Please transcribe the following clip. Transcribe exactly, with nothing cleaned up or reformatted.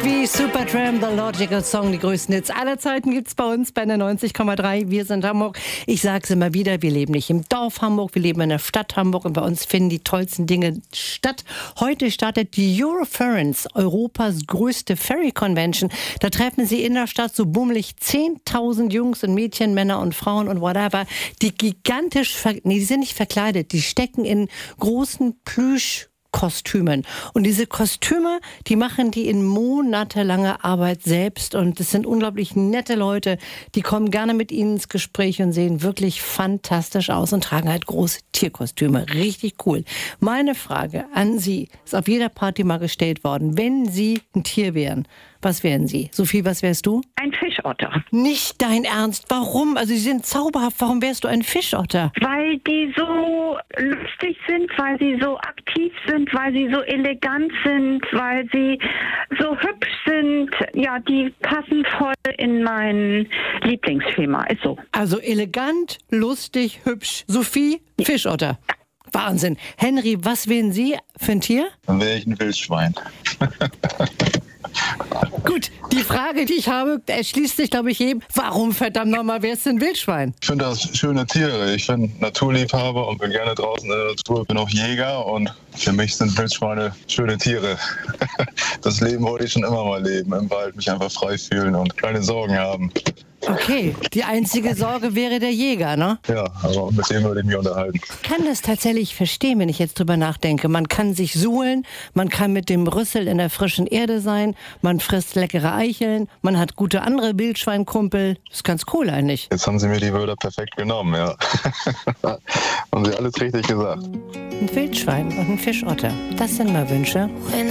Wie Supertramp, The Logical Song, die größten Hits aller Zeiten gibt's bei uns bei der neunzig Komma drei. Wir sind Hamburg. Ich sag's immer wieder, wir leben nicht im Dorf Hamburg, wir leben in der Stadt Hamburg und bei uns finden die tollsten Dinge statt. Heute startet die Euroference, Europas größte Ferry-Convention. Da treffen sie in der Stadt so bummelig zehntausend Jungs und Mädchen, Männer und Frauen und whatever, die gigantisch, ver- nee, die sind nicht verkleidet, die stecken in großen Plüsch Kostümen. Und diese Kostüme, die machen die in monatelanger Arbeit selbst. Und das sind unglaublich nette Leute. Die kommen gerne mit ihnen ins Gespräch und sehen wirklich fantastisch aus und tragen halt große Tierkostüme. Richtig cool. Meine Frage an Sie ist auf jeder Party mal gestellt worden. Wenn Sie ein Tier wären, was wären Sie? Sophie, was wärst du? Ein Fischotter. Nicht dein Ernst. Warum? Also sie sind zauberhaft. Warum wärst du ein Fischotter? Weil die so lustig sind, weil sie so aktiv sind, weil sie so elegant sind, weil sie so hübsch sind. Ja, die passen voll in mein Lieblingsschema. Ist so. Also elegant, lustig, hübsch. Sophie, Fischotter. Wahnsinn. Henry, was wären Sie für ein Tier? Dann wäre ich ein Wildschwein. Gut, die Frage, die ich habe, erschließt sich, glaube ich, jedem. Warum verdammt nochmal wärst du ein Wildschwein? Ich finde das schöne Tiere. Ich bin Naturliebhaber und bin gerne draußen in der Natur. Bin auch Jäger und für mich sind Wildschweine schöne Tiere. Das Leben wollte ich schon immer mal leben. Im Wald mich einfach frei fühlen und keine Sorgen haben. Okay, die einzige Sorge wäre der Jäger, ne? Ja, aber mit dem würde ich mich unterhalten. Ich kann das tatsächlich verstehen, wenn ich jetzt drüber nachdenke. Man kann sich suhlen, man kann mit dem Rüssel in der frischen Erde sein, man frisst leckere Eicheln, man hat gute andere Wildschweinkumpel. Das ist ganz cool eigentlich. Jetzt haben Sie mir die Wörter perfekt genommen, ja. Haben Sie alles richtig gesagt. Ein Wildschwein und ein Fischotter, das sind mal Wünsche.